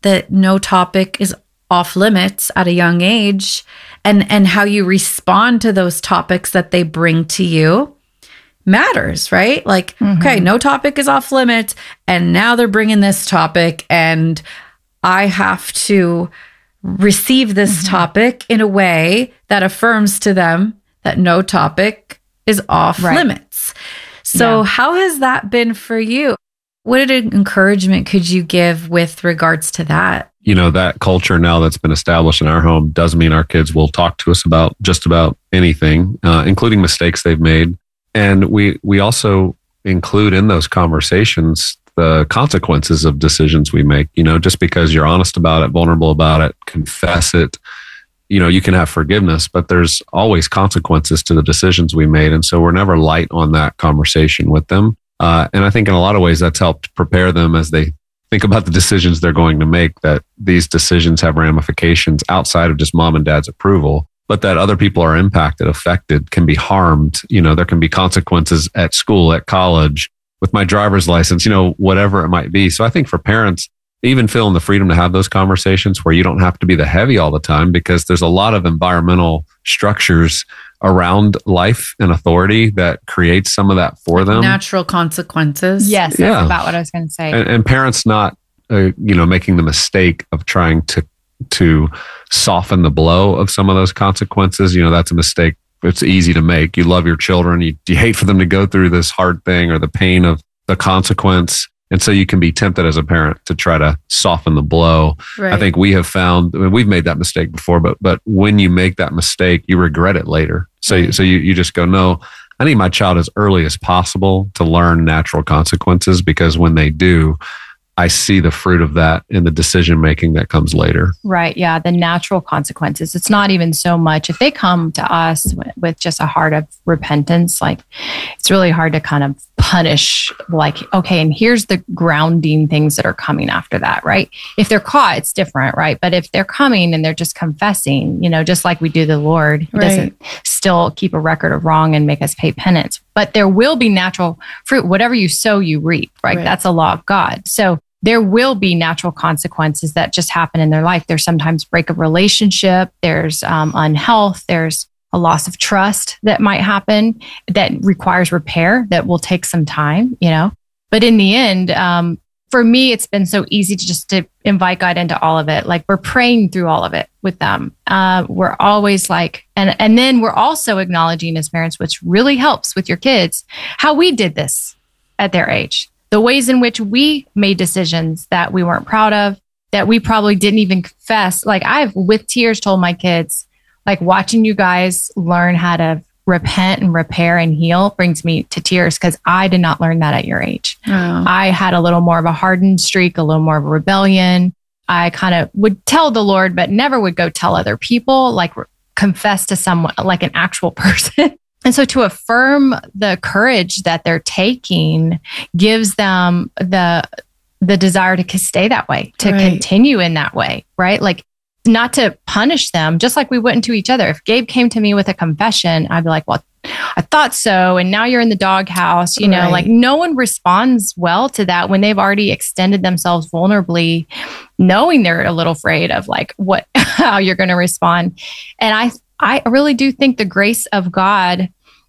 that no topic is off limits at a young age, and how you respond to those topics that they bring to you matters, right? Like, okay, no topic is off limits, and now they're bringing this topic, and I have to receive this topic in a way that affirms to them that no topic is off limits. So how has that been for you? What encouragement could you give with regards to that? You know, that culture now that's been established in our home does mean our kids will talk to us about just about anything, including mistakes they've made. And we also include in those conversations the consequences of decisions we make. You know, just because you're honest about it, vulnerable about it, confess it, you know, you can have forgiveness, but there's always consequences to the decisions we made. And so we're never light on that conversation with them. And I think in a lot of ways that's helped prepare them as they think about the decisions they're going to make, that these decisions have ramifications outside of just mom and dad's approval, but that other people are impacted, affected, can be harmed. You know, there can be consequences at school, at college, with my driver's license, you know, whatever it might be. So I think for parents, even feeling the freedom to have those conversations where you don't have to be the heavy all the time, because there's a lot of environmental structures around life and authority that creates some of that for them. Natural consequences. Yes, that's about what I was going to say. And parents not, you know, making the mistake of trying to soften the blow of some of those consequences. You know, that's a mistake. It's easy to make. You love your children. You hate for them to go through this hard thing or the pain of the consequence. And so you can be tempted as a parent to try to soften the blow. Right. I think we have found, I mean, we've made that mistake before, but when you make that mistake, you regret it later. So you just go, no, I need my child as early as possible to learn natural consequences, because when they do, I see the fruit of that in the decision making that comes later. Right. Yeah. The natural consequences. It's not even so much if they come to us with just a heart of repentance, like it's really hard to kind of punish, like, okay, and here's the grounding things that are coming after that, right? If they're caught, it's different, right? But if they're coming and they're just confessing, you know, just like we do the Lord, He doesn't still keep a record of wrong and make us pay penance. But there will be natural fruit. Whatever you sow, you reap, right? That's a law of God. So there will be natural consequences that just happen in their life. There's sometimes break of relationship. There's unhealth. There's a loss of trust that might happen that requires repair that will take some time, you know. But in the end, for me, it's been so easy to invite God into all of it. Like we're praying through all of it with them. We're always like, and then we're also acknowledging as parents, which really helps with your kids, how we did this at their age. The ways in which we made decisions that we weren't proud of, that we probably didn't even confess. Like I've, with tears, told my kids, like watching you guys learn how to repent and repair and heal brings me to tears, because I did not learn that at your age. Oh. I had a little more of a hardened streak, a little more of a rebellion. I kind of would tell the Lord, but never would go tell other people, like confess to someone, like an actual person. And so to affirm the courage that they're taking gives them the desire to stay that way, to continue in that way, right? Like not to punish them, just like we wouldn't to each other. If Gabe came to me with a confession, I'd be like, well, I thought so. And now you're in the doghouse, you know, like no one responds well to that when they've already extended themselves vulnerably, knowing they're a little afraid of like how you're going to respond. And I really do think the grace of God,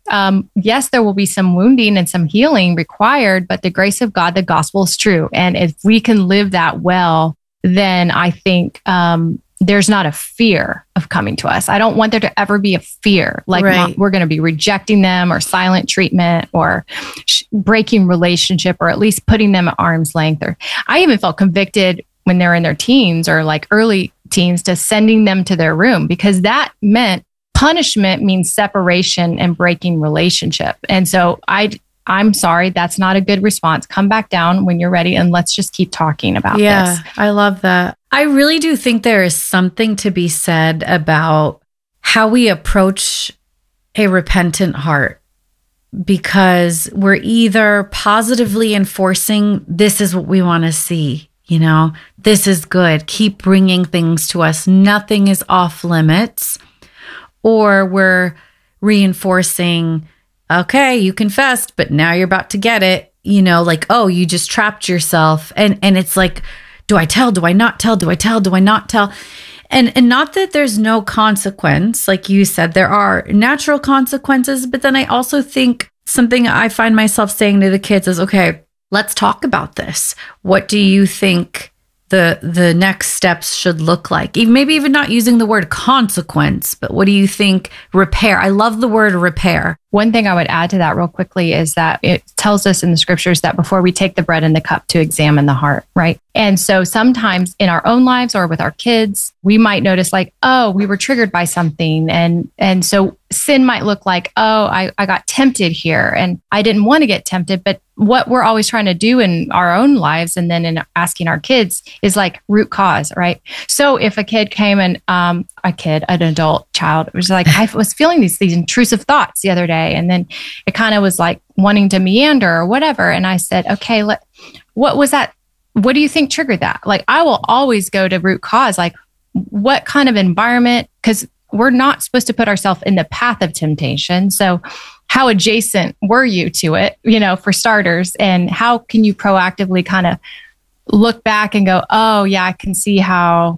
yes, there will be some wounding and some healing required, but the grace of God, the gospel is true. And if we can live that well, then I think there's not a fear of coming to us. I don't want there to ever be a fear, like we're going to be rejecting them or silent treatment or breaking relationship, or at least putting them at arm's length. Or I even felt convicted when they're in their teens or like early teens to sending them to their room, because that meant punishment means separation and breaking relationship. And so I'm sorry, that's not a good response. Come back down when you're ready and let's just keep talking about this. Yeah, I love that. I really do think there is something to be said about how we approach a repentant heart, because we're either positively enforcing, this is what we want to see. You know, this is good. Keep bringing things to us. Nothing is off limits. Or we're reinforcing, okay, you confessed, but now you're about to get it. You know, like, oh, you just trapped yourself. And it's like, do I tell? Do I not tell? Do I tell? Do I not tell? And not that there's no consequence. Like you said, there are natural consequences. But then I also think something I find myself saying to the kids is, okay, let's talk about this. What do you think the next steps should look like? Maybe even not using the word consequence, but what do you think repair? I love the word repair. One thing I would add to that real quickly is that it tells us in the scriptures that before we take the bread and the cup to examine the heart, right? And so sometimes in our own lives or with our kids, we might notice like, oh, we were triggered by something. And so sin might look like, oh, I got tempted here and I didn't want to get tempted. But what we're always trying to do in our own lives and then in asking our kids is like root cause, right? So if a kid came and an adult child was like, I was feeling these intrusive thoughts the other day. And then it kind of was like wanting to meander or whatever. And I said, okay, what was that? What do you think triggered that? Like, I will always go to root cause, like what kind of environment, because we're not supposed to put ourselves in the path of temptation. So how adjacent were you to it, for starters, and how can you proactively kind of look back and go, oh yeah, I can see how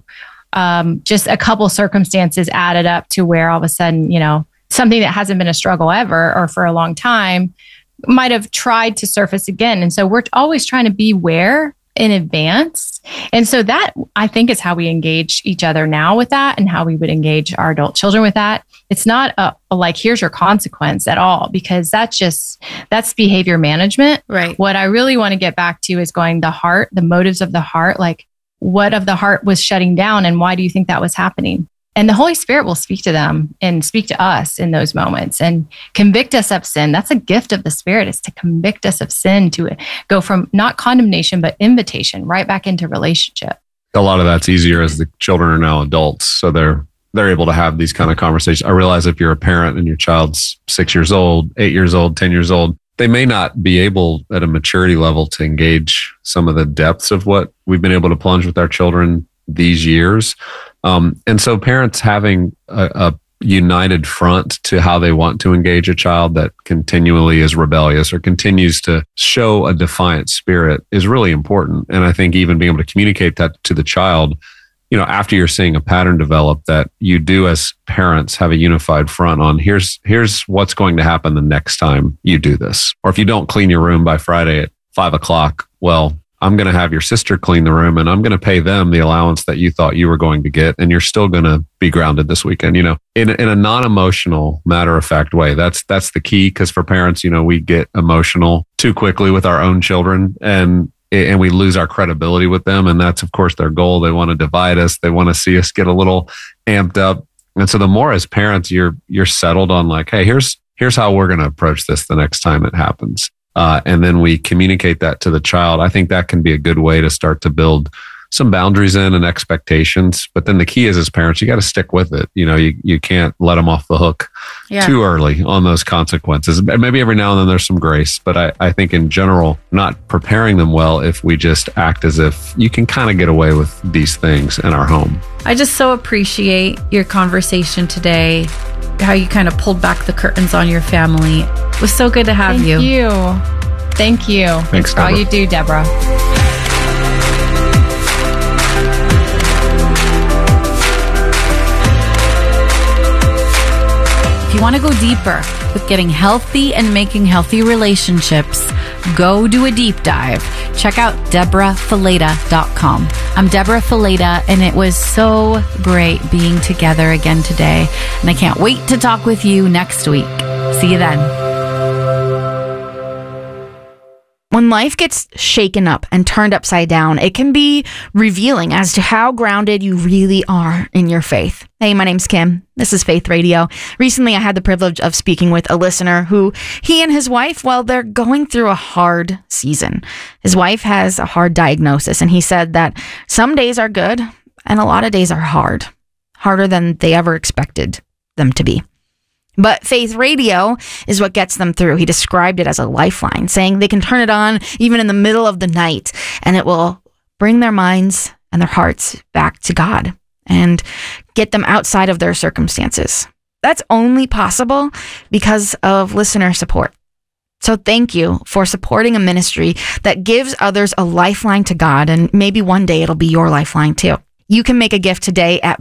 just a couple circumstances added up to where all of a sudden, something that hasn't been a struggle ever or for a long time might have tried to surface again. And so we're always trying to be aware in advance. And so that, I think, is how we engage each other now with that and how we would engage our adult children with that. It's not a like, here's your consequence at all, because that's behavior management. Right. What I really want to get back to is going the heart, the motives of the heart, like what of the heart was shutting down and why do you think that was happening? And the Holy Spirit will speak to them and speak to us in those moments and convict us of sin. That's a gift of the Spirit, is to convict us of sin, to go from not condemnation, but invitation right back into relationship. A lot of that's easier as the children are now adults. So they're able to have these kind of conversations. I realize if you're a parent and your child's 6 years old, 8 years old, 10 years old, they may not be able at a maturity level to engage some of the depths of what we've been able to plunge with our children these years. And so parents having a united front to how they want to engage a child that continually is rebellious or continues to show a defiant spirit is really important. And I think even being able to communicate that to the child, after you're seeing a pattern develop, that you do as parents have a unified front on here's what's going to happen the next time you do this. Or if you don't clean your room by Friday at 5:00, well, I'm going to have your sister clean the room and I'm going to pay them the allowance that you thought you were going to get. And you're still going to be grounded this weekend, in a non-emotional, matter-of-fact way. That's the key. Because for parents, we get emotional too quickly with our own children and we lose our credibility with them. And that's, of course, their goal. They want to divide us. They want to see us get a little amped up. And so the more as parents, you're settled on like, hey, here's how we're going to approach this the next time it happens. And then we communicate that to the child. I think that can be a good way to start to build some boundaries in and expectations. But then the key is, as parents, you got to stick with it. You can't let them off the hook too early on those consequences. Maybe every now and then there's some grace, but I think in general, not preparing them well if we just act as if you can kind of get away with these things in our home. I just so appreciate your conversation today, how you kind of pulled back the curtains on your family. It was so good to have you. Thank you. Thanks for all you do, Deborah. If you want to go deeper with getting healthy and making healthy relationships, go do a deep dive. Check out DeborahFileta.com. I'm Deborah Fileta, and it was so great being together again today. And I can't wait to talk with you next week. See you then. When life gets shaken up and turned upside down, it can be revealing as to how grounded you really are in your faith. Hey, my name's Kim. This is Faith Radio. Recently, I had the privilege of speaking with a listener who, he and his wife, they're going through a hard season. His wife has a hard diagnosis, and he said that some days are good and a lot of days are hard, harder than they ever expected them to be. But Faith Radio is what gets them through. He described it as a lifeline, saying they can turn it on even in the middle of the night, and it will bring their minds and their hearts back to God and get them outside of their circumstances. That's only possible because of listener support. So thank you for supporting a ministry that gives others a lifeline to God, and maybe one day it'll be your lifeline too. You can make a gift today at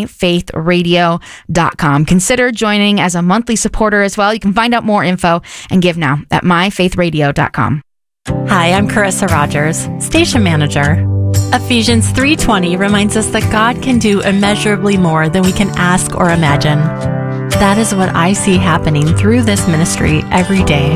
myfaithradio.com. Consider joining as a monthly supporter as well. You can find out more info and give now at myfaithradio.com. Hi, I'm Carissa Rogers, station manager. Ephesians 3:20 reminds us that God can do immeasurably more than we can ask or imagine. That is what I see happening through this ministry every day.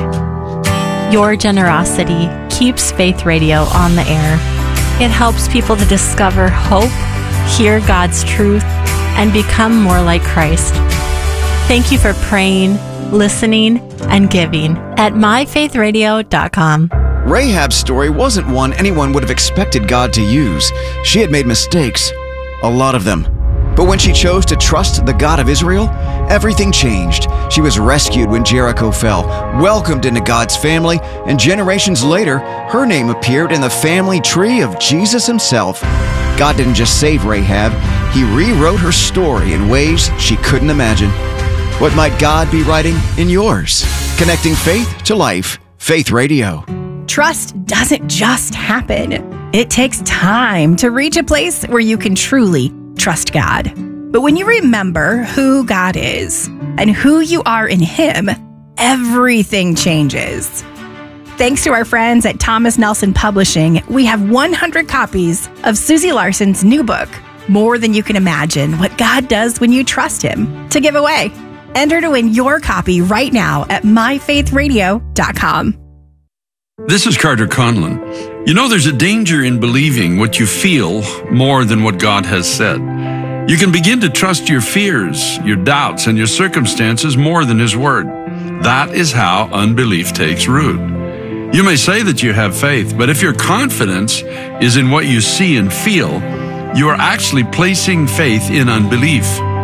Your generosity keeps Faith Radio on the air. It helps people to discover hope, hear God's truth, and become more like Christ. Thank you for praying, listening, and giving at myfaithradio.com. Rahab's story wasn't one anyone would have expected God to use. She had made mistakes, a lot of them. But when she chose to trust the God of Israel, everything changed. She was rescued when Jericho fell, welcomed into God's family, and generations later, her name appeared in the family tree of Jesus himself. God didn't just save Rahab, he rewrote her story in ways she couldn't imagine. What might God be writing in yours? Connecting faith to life. Faith Radio. Trust doesn't just happen. It takes time to reach a place where you can truly trust God. But when you remember who God is and who you are in Him, everything changes. Thanks to our friends at Thomas Nelson Publishing, we have 100 copies of Susie Larson's new book, More Than You Can Imagine, What God Does When You Trust Him, to give away. Enter to win your copy right now at myfaithradio.com. This is Carter Conlon. You know, there's a danger in believing what you feel more than what God has said. You can begin to trust your fears, your doubts, and your circumstances more than His Word. That is how unbelief takes root. You may say that you have faith, but if your confidence is in what you see and feel, you are actually placing faith in unbelief.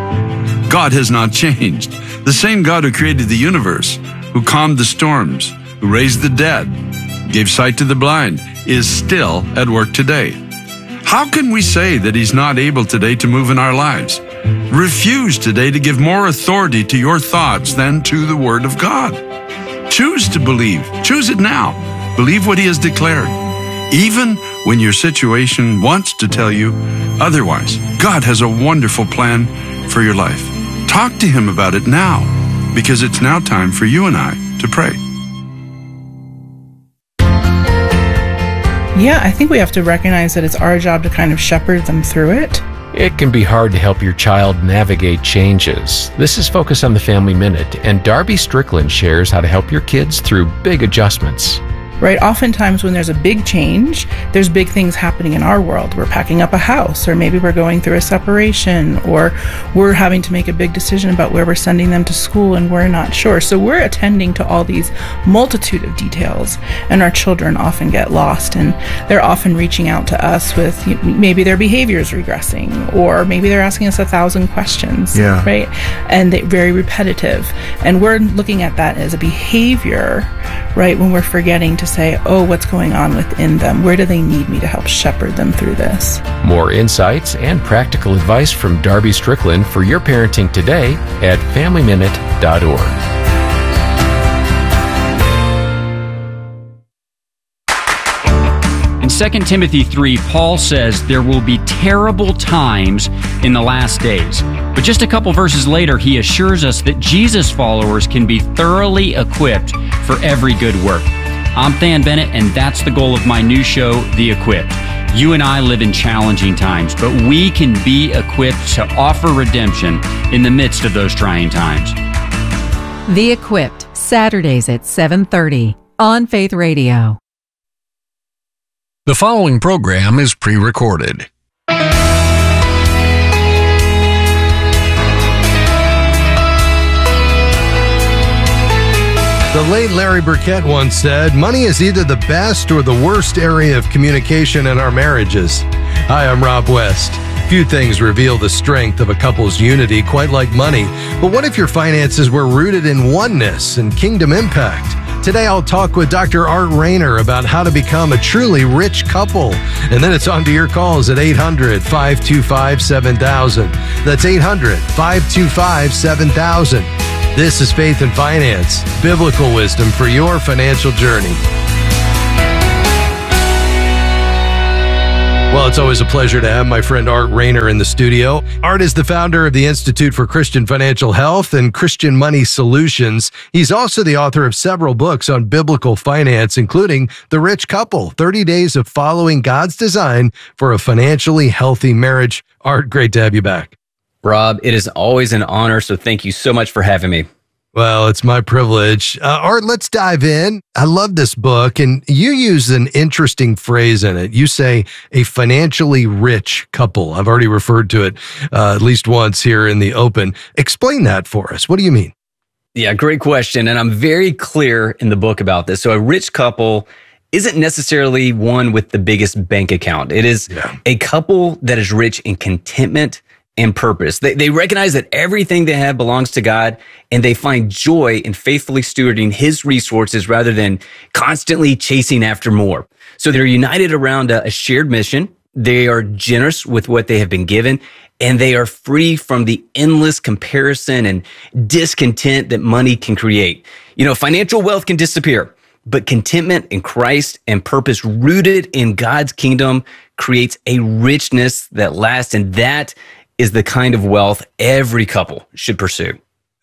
God has not changed. The same God who created the universe, who calmed the storms, who raised the dead, gave sight to the blind, is still at work today. How can we say that He's not able today to move in our lives? Refuse today to give more authority to your thoughts than to the Word of God. Choose to believe. Choose it now. Believe what He has declared. Even when your situation wants to tell you otherwise, God has a wonderful plan for your life. Talk to Him about it now, because it's now time for you and I to pray. Yeah, I think we have to recognize that it's our job to kind of shepherd them through it. It can be hard to help your child navigate changes. This is Focus on the Family Minute, and Darby Strickland shares how to help your kids through big adjustments. Right? Oftentimes when there's a big change, there's big things happening in our world. We're packing up a house, or maybe we're going through a separation, or we're having to make a big decision about where we're sending them to school and we're not sure. So we're attending to all these multitude of details, and our children often get lost, and they're often reaching out to us with maybe their behavior is regressing, or maybe they're asking us 1,000 questions, right? And they're very repetitive. And we're looking at that as a behavior, right? When we're forgetting to say, oh, what's going on within them? Where do they need me to help shepherd them through this? More insights and practical advice from Darby Strickland for your parenting today at FamilyMinute.org. In 2 Timothy 3, Paul says there will be terrible times in the last days. But just a couple verses later, he assures us that Jesus followers can be thoroughly equipped for every good work. I'm Than Bennett, and that's the goal of my new show, The Equipped. You and I live in challenging times, but we can be equipped to offer redemption in the midst of those trying times. The Equipped, Saturdays at 7:30 on Faith Radio. The following program is pre-recorded. The late Larry Burkett once said, money is either the best or the worst area of communication in our marriages. Hi, I'm Rob West. Few things reveal the strength of a couple's unity quite like money. But what if your finances were rooted in oneness and kingdom impact? Today I'll talk with Dr. Art Rayner about how to become a truly rich couple. And then it's on to your calls at 800-525-7000. That's 800-525-7000. This is Faith and Finance, biblical wisdom for your financial journey. Well, it's always a pleasure to have my friend Art Rainer in the studio. Art is the founder of the Institute for Christian Financial Health and Christian Money Solutions. He's also the author of several books on biblical finance, including The Rich Couple, 30 Days of Following God's Design for a Financially Healthy Marriage. Art, great to have you back. Rob, it is always an honor, so thank you so much for having me. Well, it's my privilege. Art, let's dive in. I love this book, and you use an interesting phrase in it. You say a financially rich couple. I've already referred to it at least once here in the open. Explain that for us. What do you mean? Yeah, great question. And I'm very clear in the book about this. So a rich couple isn't necessarily one with the biggest bank account. It is a couple that is rich in contentment and purpose. They recognize that everything they have belongs to God, and they find joy in faithfully stewarding His resources rather than constantly chasing after more. So they're united around a shared mission. They are generous with what they have been given, and they are free from the endless comparison and discontent that money can create. You know, financial wealth can disappear, but contentment in Christ and purpose rooted in God's kingdom creates a richness that lasts, and that is the kind of wealth every couple should pursue.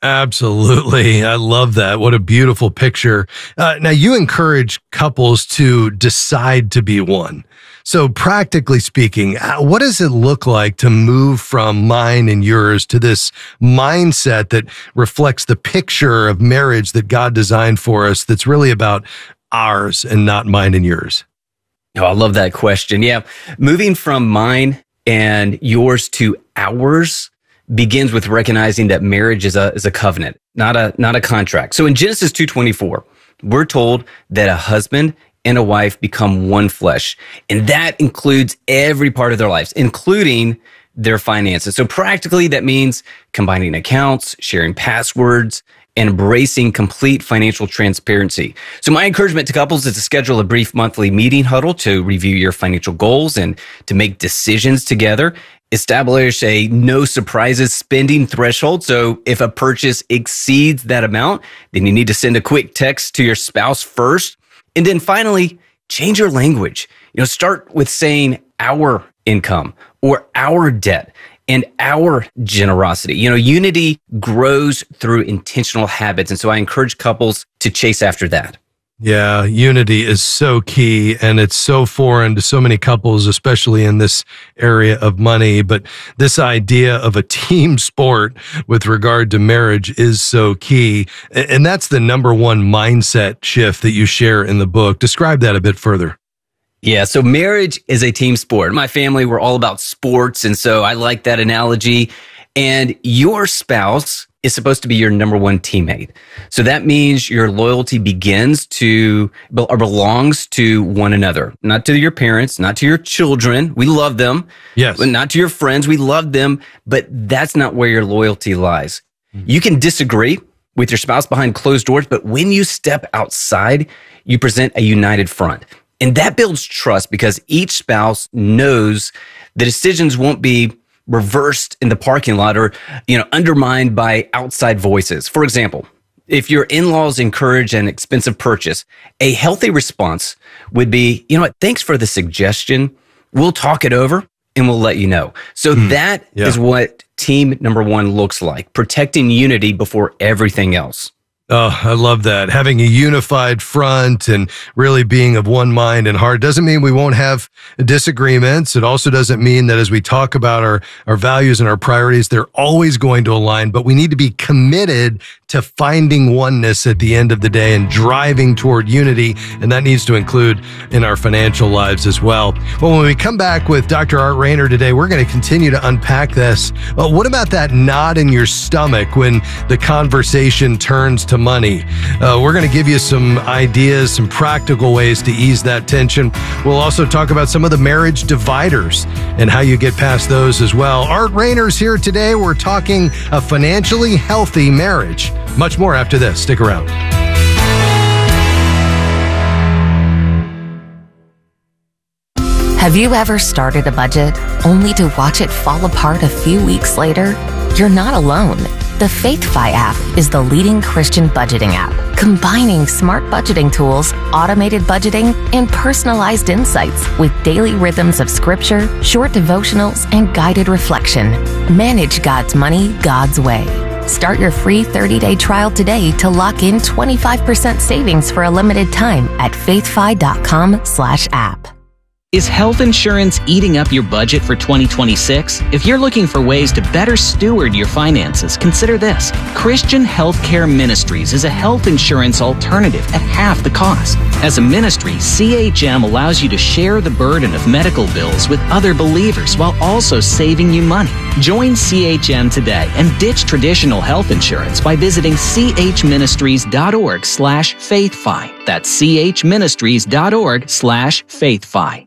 Absolutely. I love that. What a beautiful picture. Now, you encourage couples to decide to be one. So practically speaking, what does it look like to move from mine and yours to this mindset that reflects the picture of marriage that God designed for us that's really about ours and not mine and yours? Oh, I love that question. Yeah. Moving from mine and yours to ours begins with recognizing that marriage is a covenant, not a contract. So in Genesis 2:24, we're told that a husband and a wife become one flesh, and that includes every part of their lives, including their finances. So practically, that means combining accounts, sharing passwords, and embracing complete financial transparency. So my encouragement to couples is to schedule a brief monthly meeting huddle to review your financial goals and to make decisions together. Establish a no surprises spending threshold. So if a purchase exceeds that amount, then you need to send a quick text to your spouse first. And then finally, change your language. You know, start with saying our income or our debt and our generosity. You know, unity grows through intentional habits. And so I encourage couples to chase after that. Yeah, unity is so key, and it's so foreign to so many couples, especially in this area of money. But this idea of a team sport with regard to marriage is so key. And that's the number one mindset shift that you share in the book. Describe that a bit further. Yeah, so marriage is a team sport. My family, we're all about sports, and so I like that analogy. And your spouse is supposed to be your number one teammate. So that means your loyalty belongs to one another, not to your parents, not to your children. We love them. Yes. Not to your friends. We love them, but that's not where your loyalty lies. Mm-hmm. You can disagree with your spouse behind closed doors, but when you step outside, you present a united front. And that builds trust because each spouse knows the decisions won't be reversed in the parking lot or, undermined by outside voices. For example, if your in-laws encourage an expensive purchase, a healthy response would be, you know what, thanks for the suggestion. We'll talk it over and we'll let you know. So that is what team number one looks like, protecting unity before everything else. Oh, I love that. Having a unified front and really being of one mind and heart doesn't mean we won't have disagreements. It also doesn't mean that as we talk about our values and our priorities, they're always going to align, but we need to be committed to finding oneness at the end of the day and driving toward unity. And that needs to include in our financial lives as well. Well, when we come back with Dr. Art Rainer today, we're going to continue to unpack this. But what about that knot in your stomach when the conversation turns to money? We're going to give you some ideas, some practical ways to ease that tension. We'll also talk about some of the marriage dividers and how you get past those as well. Art Rainer's here today. We're talking a financially healthy marriage. Much more after this. Stick around. Have you ever started a budget only to watch it fall apart a few weeks later? You're not alone. The FaithFi app is the leading Christian budgeting app, combining smart budgeting tools, automated budgeting, and personalized insights with daily rhythms of scripture, short devotionals, and guided reflection. Manage God's money God's way. Start your free 30-day trial today to lock in 25% savings for a limited time at faithfi.com/app. Is health insurance eating up your budget for 2026? If you're looking for ways to better steward your finances, consider this. Christian Healthcare Ministries is a health insurance alternative at half the cost. As a ministry, CHM allows you to share the burden of medical bills with other believers while also saving you money. Join CHM today and ditch traditional health insurance by visiting chministries.org/faithfi. That's chministries.org/faithfi.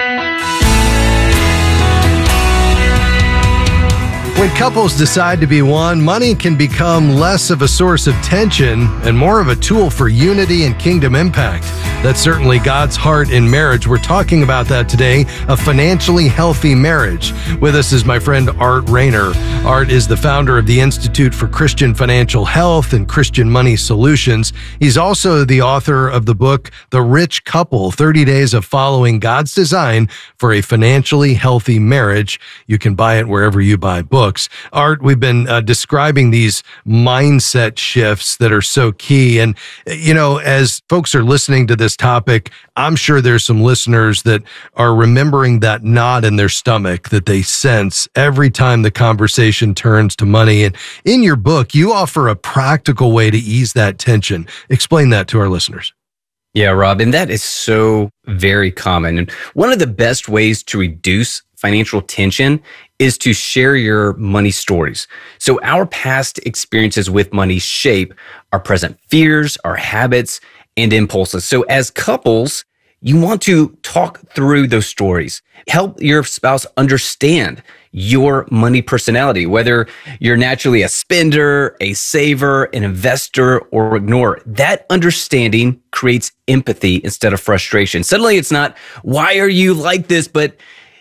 When couples decide to be one, money can become less of a source of tension and more of a tool for unity and kingdom impact. That's certainly God's heart in marriage. We're talking about that today, a financially healthy marriage. With us is my friend Art Rayner. Art is the founder of the Institute for Christian Financial Health and Christian Money Solutions. He's also the author of the book, The Rich Couple, 30 Days of Following God's Design for a Financially Healthy Marriage. You can buy it wherever you buy books. Art, we've been describing these mindset shifts that are so key. And, you know, as folks are listening to this topic, I'm sure there's some listeners that are remembering that knot in their stomach that they sense every time the conversation turns to money. And in your book, you offer a practical way to ease that tension. Explain that to our listeners. Yeah, Rob, and that is so very common. And one of the best ways to reduce financial tension is to share your money stories. So our past experiences with money shape our present fears, our habits, and impulses. So as couples, you want to talk through those stories. Help your spouse understand your money personality, whether you're naturally a spender, a saver, an investor, or ignore. That understanding creates empathy instead of frustration. Suddenly it's not, why are you like this? But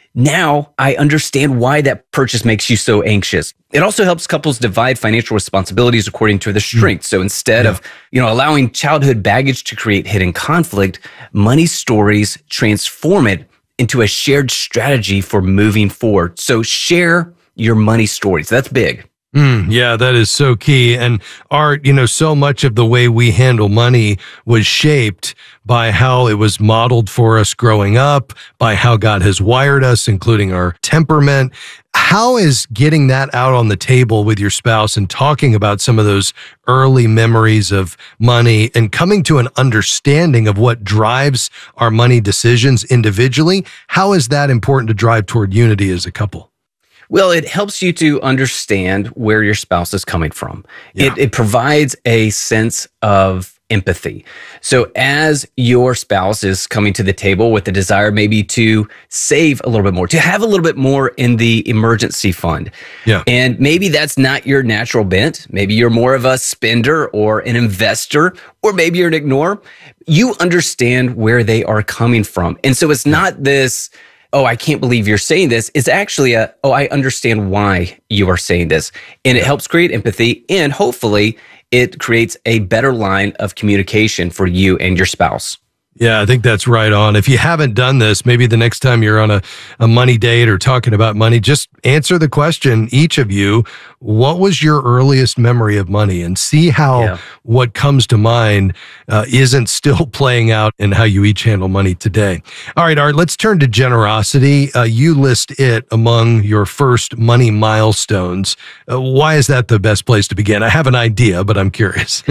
now I understand why that purchase makes you so anxious. It also helps couples divide financial responsibilities according to their strengths. So instead of, allowing childhood baggage to create hidden conflict, money stories transform it into a shared strategy for moving forward. So share your money stories. That's big. Yeah, that is so key. And Art, so much of the way we handle money was shaped by how it was modeled for us growing up, by how God has wired us, including our temperament. How is getting that out on the table with your spouse and talking about some of those early memories of money and coming to an understanding of what drives our money decisions individually? How is that important to drive toward unity as a couple? Well, it helps you to understand where your spouse is coming from. Yeah. It provides a sense of empathy. So as your spouse is coming to the table with the desire maybe to save a little bit more, to have a little bit more in the emergency fund. Yeah. And maybe that's not your natural bent. Maybe you're more of a spender or an investor, or maybe you're an ignorer. You understand where they are coming from. And so it's not this, oh, I can't believe you're saying this. It's actually I understand why you are saying this. And it helps create empathy, and hopefully it creates a better line of communication for you and your spouse. Yeah, I think that's right on. If you haven't done this, maybe the next time you're on a money date or talking about money, just answer the question, each of you, what was your earliest memory of money? And see how what comes to mind isn't still playing out in how you each handle money today. All right, Art, let's turn to generosity. You list it among your first money milestones. Why is that the best place to begin? I have an idea, but I'm curious.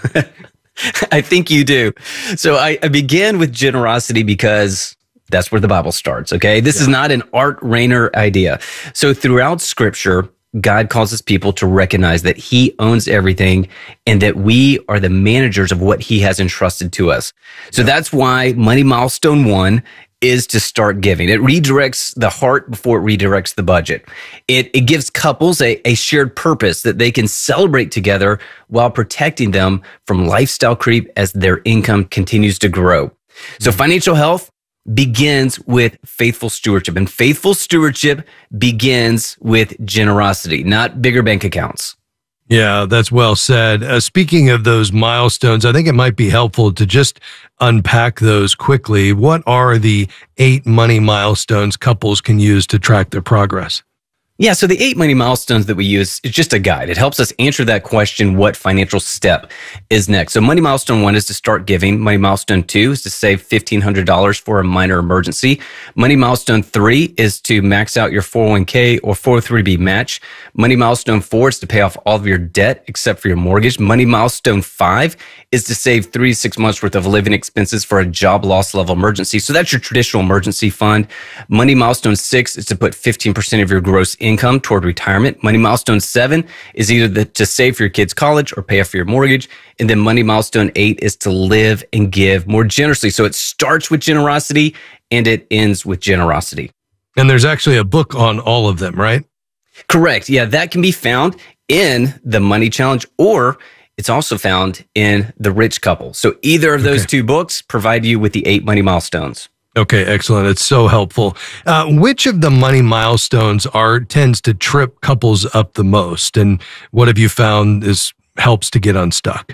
I think you do. So I begin with generosity because that's where the Bible starts, okay? This is not an Art Rayner idea. So throughout Scripture, God calls his people to recognize that he owns everything and that we are the managers of what he has entrusted to us. So that's why money milestone 1 is to start giving. It redirects the heart before it redirects the budget. It gives couples a shared purpose that they can celebrate together while protecting them from lifestyle creep as their income continues to grow. So financial health begins with faithful stewardship, and faithful stewardship begins with generosity, not bigger bank accounts. Yeah, that's well said. Speaking of those milestones, I think it might be helpful to just unpack those quickly. What are the 8 money milestones couples can use to track their progress? Yeah, so the 8 money milestones that we use is just a guide. It helps us answer that question, what financial step is next? So money milestone 1 is to start giving. Money milestone 2 is to save $1,500 for a minor emergency. Money milestone 3 is to max out your 401k or 403b match. Money milestone 4 is to pay off all of your debt except for your mortgage. Money milestone 5 is to save 3 to 6 months worth of living expenses for a job loss level emergency. So that's your traditional emergency fund. Money milestone 6 is to put 15% of your gross income toward retirement. Money milestone 7 is either to save for your kids' college or pay off your mortgage. And then money milestone 8 is to live and give more generously. So it starts with generosity and it ends with generosity. And there's actually a book on all of them, right? Correct. Yeah, that can be found in the Money Challenge, or it's also found in The Rich Couple. So either of those 2 books provide you with the 8 money milestones. Okay, excellent. It's so helpful. Which of the money milestones tends to trip couples up the most? And what have you found helps to get unstuck?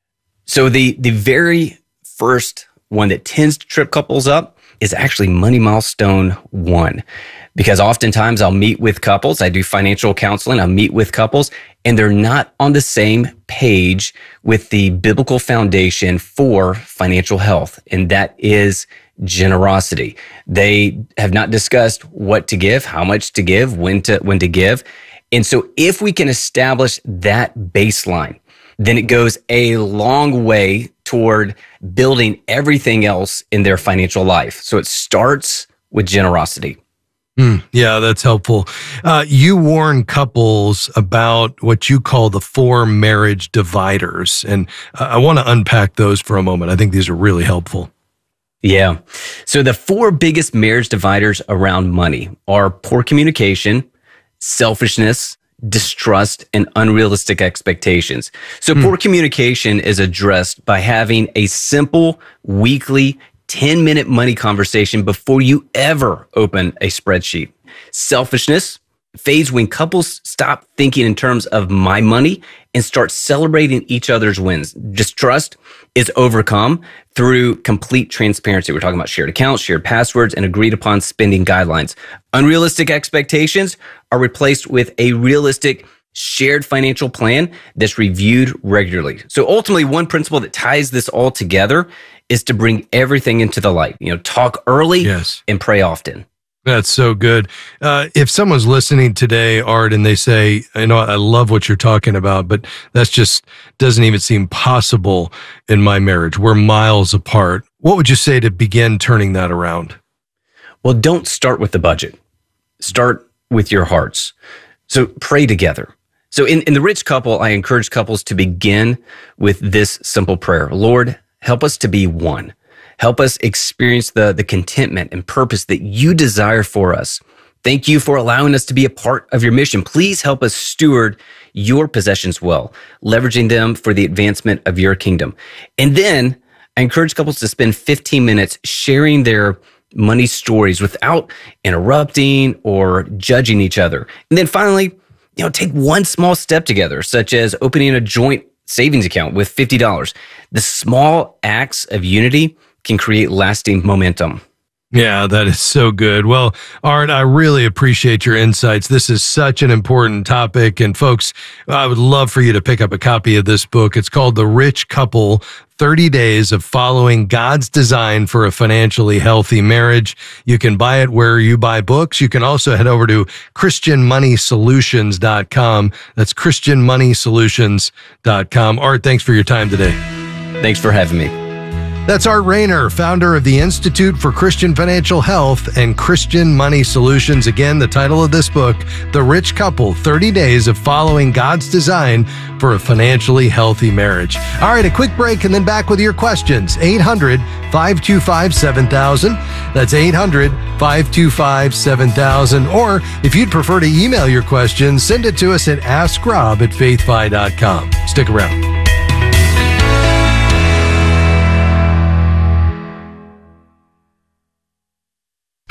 So the very first one that tends to trip couples up is actually money milestone 1. Because oftentimes I'll meet with couples, I do financial counseling, I'll meet with couples, and they're not on the same page with the biblical foundation for financial health, and that is generosity. They have not discussed what to give, how much to give, when to give. And so if we can establish that baseline, then it goes a long way toward building everything else in their financial life. So it starts with generosity. Yeah, that's helpful. You warn couples about what you call the 4 marriage dividers. And I want to unpack those for a moment. I think these are really helpful. Yeah. So the 4 biggest marriage dividers around money are poor communication, selfishness, distrust, and unrealistic expectations. So poor communication is addressed by having a simple weekly 10-minute money conversation before you ever open a spreadsheet. Selfishness fades when couples stop thinking in terms of my money and start celebrating each other's wins. Distrust is overcome through complete transparency. We're talking about shared accounts, shared passwords, and agreed upon spending guidelines. Unrealistic expectations are replaced with a realistic shared financial plan that's reviewed regularly. So ultimately, one principle that ties this all together is to bring everything into the light. Talk early and pray often. That's so good. If someone's listening today, Art, and they say, I love what you're talking about, but that's just doesn't even seem possible in my marriage. We're miles apart. What would you say to begin turning that around? Well, don't start with the budget. Start with your hearts. So pray together. So in The Rich Couple, I encourage couples to begin with this simple prayer. Lord, help us to be one. Help us experience the contentment and purpose that you desire for us. Thank you for allowing us to be a part of your mission. Please help us steward your possessions well, leveraging them for the advancement of your kingdom. And then I encourage couples to spend 15 minutes sharing their money stories without interrupting or judging each other. And then finally, take one small step together, such as opening a joint savings account with $50. The small acts of unity can create lasting momentum. Yeah, that is so good. Well, Art, I really appreciate your insights. This is such an important topic. And folks, I would love for you to pick up a copy of this book. It's called The Rich Couple, 30 Days of Following God's Design for a Financially Healthy Marriage. You can buy it where you buy books. You can also head over to ChristianMoneySolutions.com. That's ChristianMoneySolutions.com. Art, thanks for your time today. Thanks for having me. That's Art Rainer, founder of the Institute for Christian Financial Health and Christian Money Solutions. Again, the title of this book, The Rich Couple, 30 Days of Following God's Design for a Financially Healthy Marriage. All right, a quick break and then back with your questions. 800-525-7000. That's 800-525-7000. Or if you'd prefer to email your questions, send it to us at askrob@faithfi.com. Stick around.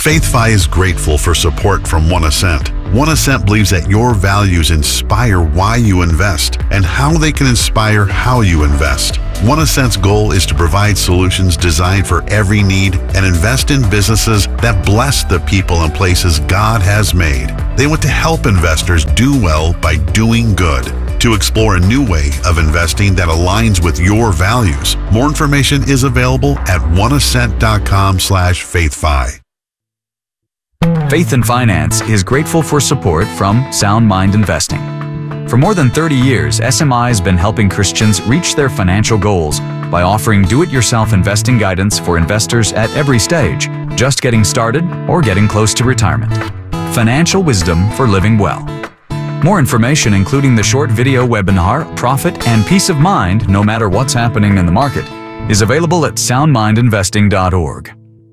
FaithFi is grateful for support from One Ascent. One Ascent believes that your values inspire why you invest and how they can inspire how you invest. One Ascent's goal is to provide solutions designed for every need and invest in businesses that bless the people and places God has made. They want to help investors do well by doing good. To explore a new way of investing that aligns with your values, more information is available at oneascent.com/faithfi. Faith and Finance is grateful for support from Sound Mind Investing. For more than 30 years, SMI has been helping Christians reach their financial goals by offering do-it-yourself investing guidance for investors at every stage, just getting started or getting close to retirement. Financial wisdom for living well. More information, including the short video webinar, Profit and Peace of Mind, no matter what's happening in the market, is available at soundmindinvesting.org.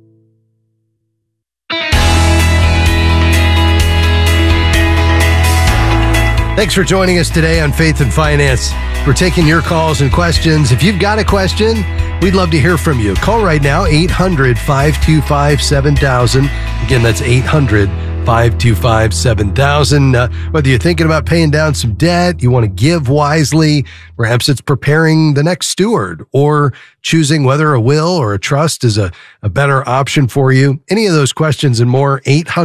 Thanks for joining us today on Faith and Finance. We're taking your calls and questions. If you've got a question, we'd love to hear from you. Call right now, 800-525-7000. Again, that's 800-525-7000. Whether you're thinking about paying down some debt, you want to give wisely, perhaps it's preparing the next steward or choosing whether a will or a trust is a better option for you. Any of those questions and more,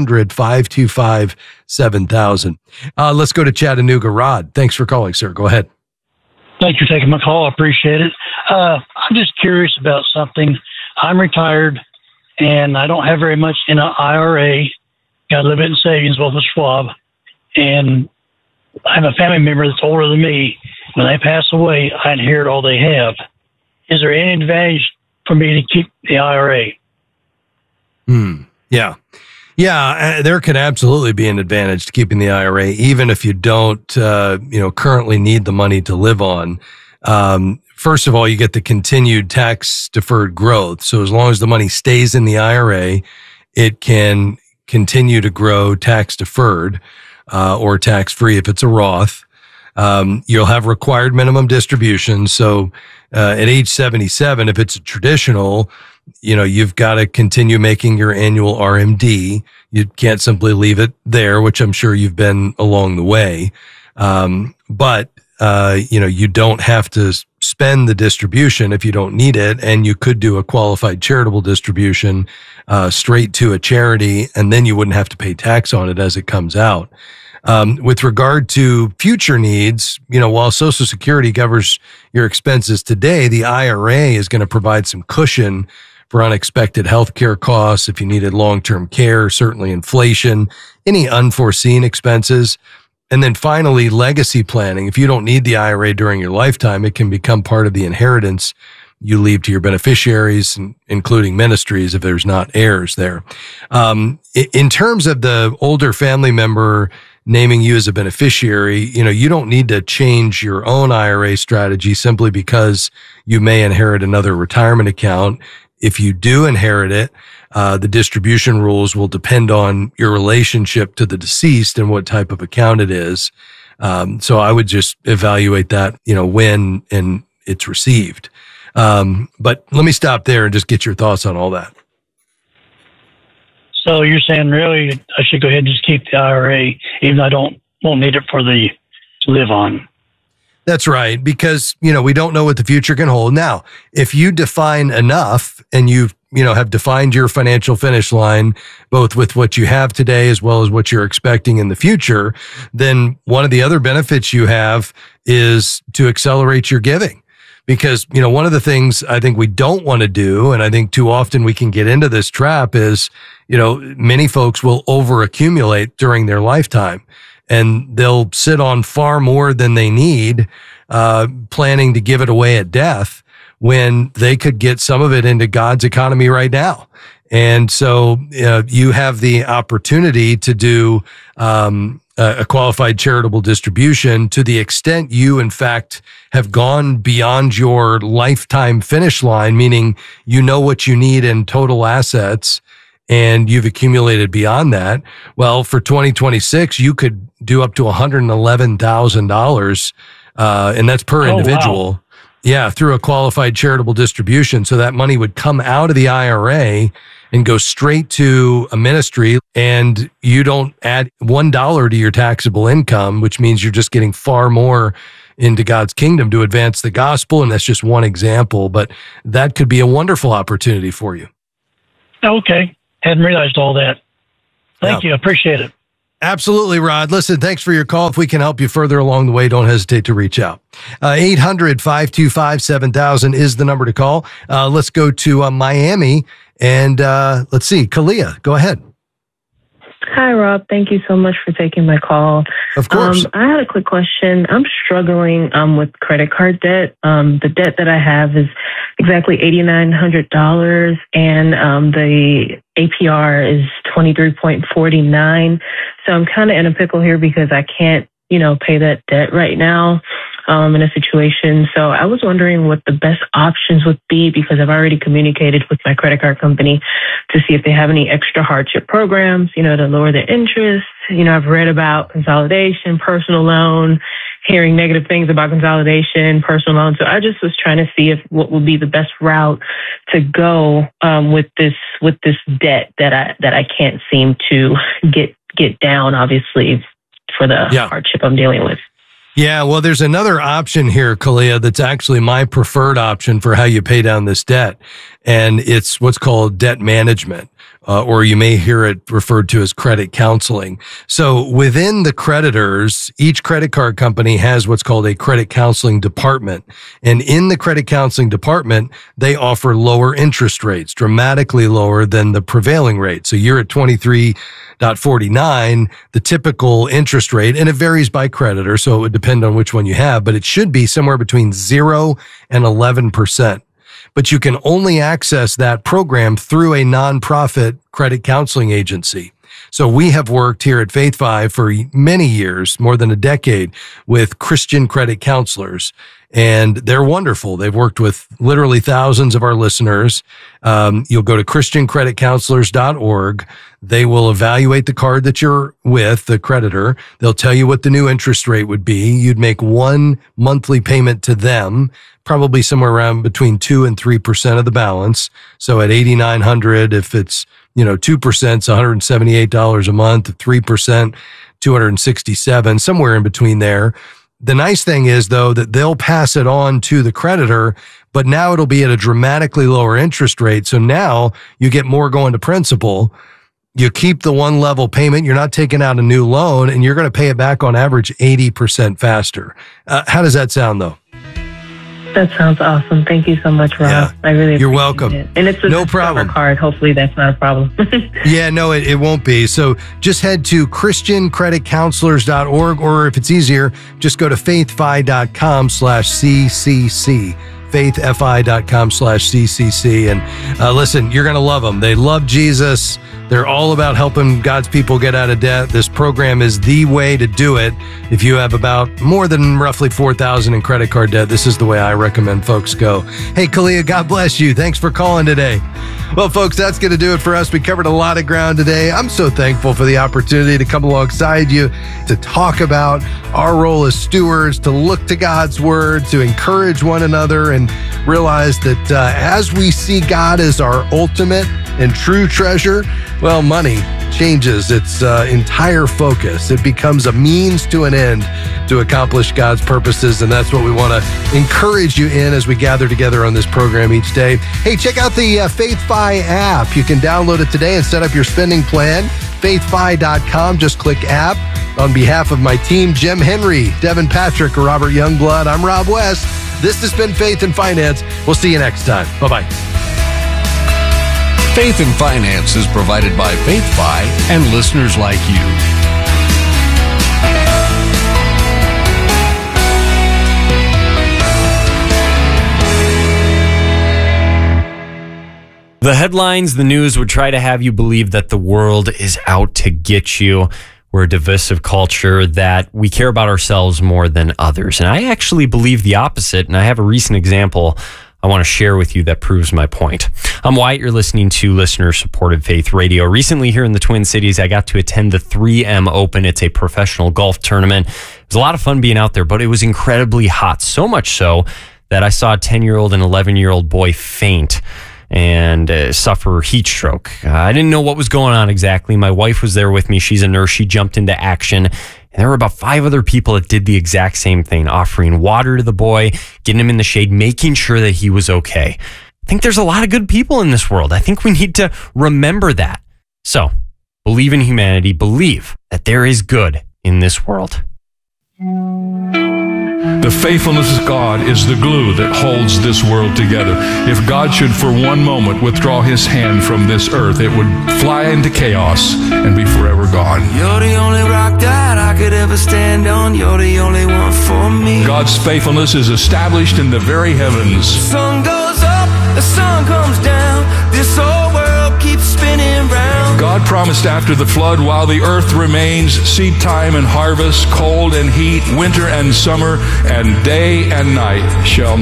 800-525-7000. Let's go to Chattanooga. Rod, thanks for calling, sir. Go ahead. Thanks for taking my call. I appreciate it. I'm just curious about something. I'm retired and I don't have very much in an IRA. Got a little bit in savings, both with Schwab. And I have a family member that's older than me. When they pass away, I inherit all they have. Is there any advantage for me to keep the IRA? Yeah. Yeah, there could absolutely be an advantage to keeping the IRA, even if you don't, currently need the money to live on. First of all, you get the continued tax deferred growth. So as long as the money stays in the IRA, it can continue to grow tax deferred, or tax free if it's a Roth. You'll have required minimum distributions. So, at age 77, if it's a traditional, you've got to continue making your annual RMD. You can't simply leave it there, which I'm sure you've been along the way. But you don't have to spend the distribution if you don't need it. And you could do a qualified charitable distribution, straight to a charity, and then you wouldn't have to pay tax on it as it comes out. With regard to future needs, while Social Security covers your expenses today, the IRA is going to provide some cushion for unexpected healthcare costs. If you needed long-term care, certainly inflation, any unforeseen expenses. And then finally, legacy planning. If you don't need the IRA during your lifetime, it can become part of the inheritance you leave to your beneficiaries, including ministries, if there's not heirs there. In terms of the older family member naming you as a beneficiary, you don't need to change your own IRA strategy simply because you may inherit another retirement account. If you do inherit it, the distribution rules will depend on your relationship to the deceased and what type of account it is. So I would just evaluate that, when and it's received. But let me stop there and just get your thoughts on all that. So you're saying really I should go ahead and just keep the IRA, even though I won't need it to live on. That's right, because, we don't know what the future can hold. Now, if you define enough and you have defined your financial finish line, both with what you have today as well as what you're expecting in the future, then one of the other benefits you have is to accelerate your giving. Because, one of the things I think we don't want to do, and I think too often we can get into this trap is, many folks will over accumulate during their lifetime. And they'll sit on far more than they need, planning to give it away at death when they could get some of it into God's economy right now. And so you have the opportunity to do a qualified charitable distribution to the extent you, in fact, have gone beyond your lifetime finish line, meaning what you need in total assets and you've accumulated beyond that. Well, for 2026, you could do up to $111,000, and that's per individual. Wow. Yeah, through a qualified charitable distribution. So that money would come out of the IRA and go straight to a ministry, and you don't add $1 to your taxable income, which means you're just getting far more into God's kingdom to advance the gospel. And that's just one example, but that could be a wonderful opportunity for you. Okay. Hadn't realized all that. Thank you. I appreciate it. Absolutely, Rod. Listen, thanks for your call. If we can help you further along the way, don't hesitate to reach out. 800-525-7000 is the number to call. Let's go to Miami, and let's see. Kalia, go ahead. Hi, Rob. Thank you so much for taking my call. Of course. I had a quick question. I'm struggling with credit card debt. The debt that I have is exactly $8,900, and the APR is 23.49. So I'm kind of in a pickle here because I can't, pay that debt right now. In a situation. So I was wondering what the best options would be, because I've already communicated with my credit card company to see if they have any extra hardship programs, to lower the interest. I've read about consolidation, personal loan, hearing negative things about consolidation, personal loan. So I just was trying to see what would be the best route to go with this debt that I can't seem to get down, obviously, for the hardship I'm dealing with. Yeah, well, there's another option here, Kalia, that's actually my preferred option for how you pay down this debt. And it's what's called debt management, or you may hear it referred to as credit counseling. So within the creditors, each credit card company has what's called a credit counseling department. And in the credit counseling department, they offer lower interest rates, dramatically lower than the prevailing rate. So you're at 23.49, the typical interest rate, and it varies by creditor, so it would depend on which one you have, but it should be somewhere between 0 and 11%. But you can only access that program through a nonprofit credit counseling agency. So we have worked here at Faith 5 for many years, more than a decade, with Christian credit counselors. And they're wonderful. They've worked with literally thousands of our listeners. You'll go to christiancreditcounselors.org. They will evaluate the card that you're with, the creditor. They'll tell you what the new interest rate would be. You'd make one monthly payment to them, probably somewhere around between 2 and 3% of the balance. So at $8,900, if it's 2%, it's $178 a month. 3%, $267, somewhere in between there. The nice thing is, though, that they'll pass it on to the creditor, but now it'll be at a dramatically lower interest rate. So now you get more going to principal. You keep the one level payment. You're not taking out a new loan, and you're going to pay it back on average 80% faster. How does that sound, though? That sounds awesome. Thank you so much, Rob. Yeah, I really appreciate you're welcome. it. And it's a no problem card. Hopefully that's not a problem. Yeah, no, it won't be. So just head to christiancreditcounselors.org, or if it's easier, just go to faithfi.com/CCC. faithfi.com/CCC. And listen, you're going to love them. They love Jesus. They're all about helping God's people get out of debt. This program is the way to do it. If you have about more than roughly $4,000 in credit card debt, this is the way I recommend folks go. Hey, Kalia, God bless you. Thanks for calling today. Well, folks, that's going to do it for us. We covered a lot of ground today. I'm so thankful for the opportunity to come alongside you, to talk about our role as stewards, to look to God's word, to encourage one another, and realize that as we see God as our ultimate and true treasure, well, money changes its entire focus. It becomes a means to an end to accomplish God's purposes, and that's what we want to encourage you in as we gather together on this program each day. Hey, check out the FaithFi app. You can download it today and set up your spending plan. faithfi.com. Just click app. On behalf of my team, Jim Henry, Devin Patrick, Robert Youngblood, I'm Rob West. This has been Faith and Finance. We'll see you next time. Bye-bye. Faith and Finance is provided by FaithFi and listeners like you. The headlines, the news would try to have you believe that the world is out to get you. We're a divisive culture, that we care about ourselves more than others. And I actually believe the opposite, and I have a recent example I want to share with you that proves my point. I'm Wyatt. You're listening to listener-supported Faith Radio. Recently here in the Twin Cities, I got to attend the 3M Open. It's a professional golf tournament. It was a lot of fun being out there, but it was incredibly hot, so much so that I saw a 10-year-old and 11-year-old boy faint and suffer heat stroke. I didn't know what was going on exactly. My wife was there with me. She's a nurse. She jumped into action. And there were about 5 other people that did the exact same thing, offering water to the boy, getting him in the shade, making sure that he was okay. I think there's a lot of good people in this world. I think we need to remember that. So, believe in humanity. Believe that there is good in this world. The faithfulness of God is the glue that holds this world together. If God should for one moment withdraw his hand from this earth, it would fly into chaos and be forever gone. You're the only rock that I could ever stand on. You're the only one for me. God's faithfulness is established in the very heavens. The sun goes up, the sun comes down. This whole world keeps spinning round. God promised after the flood, while the earth remains, seed time and harvest, cold and heat, winter and summer, and day and night shall